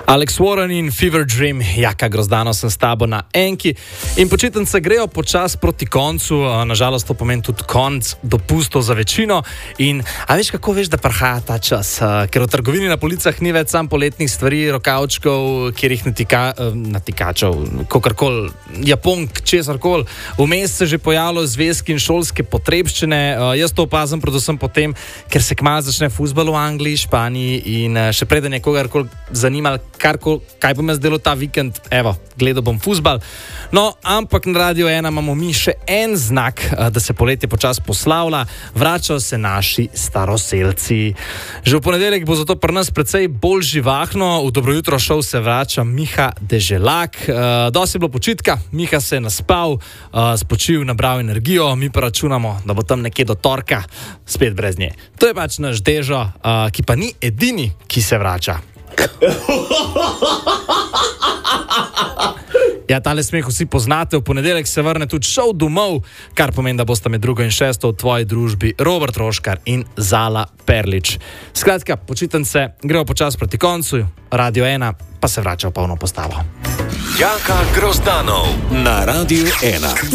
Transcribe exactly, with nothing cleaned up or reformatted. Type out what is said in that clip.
Alex Warren in Fever Dream, Jaka Grozdano sem s tabo na enki in počitnice grejo počas proti koncu, nažalost to pomeni tudi konc dopustov za večino in a veš kako veš, da prihaja ta čas, ker v trgovini na policah ni več sam poletnih stvari, rokavčkov, kjer jih natika, natikačev, kakorkoli, japonk, česarkoli, vmes se že pojavilo zvezki in šolske potrebščine, jaz to opazim predvsem potem, ker se kmalu začne fuzbal v Angliji, Španiji in še preden je kogarkoli zanimal, Karko, kaj bom jaz delal ta vikend, evo, gledal bom fuzbal. No, ampak na Radio ena imamo mi še en znak, da se poletje počas poslavlja, vračajo se naši staroselci. Že v ponedeljek bo zato pri nas precej bolj živahno, v Dobro jutro šov se vrača Miha Deželak. Uh, dosti je bilo počitka, Miha se je naspal, uh, spočil, nabral energijo, mi pa računamo, da bo tam nekje do torka spet brez nje. To je pač naš Dežo, uh, ki pa ni edini, ki se vrača. Ja, tale smeh vsi poznate, v ponedeljek se vrne tudi šov domov, kar pomeni, da boste med drugo in šesto v tvoji družbi Robert Roškar in Zala Perlič. Skratka, počitnice grejo počas proti koncu, Radio ena pa se vrača v polno postavo. Jaka Grozdanov na Radio ena.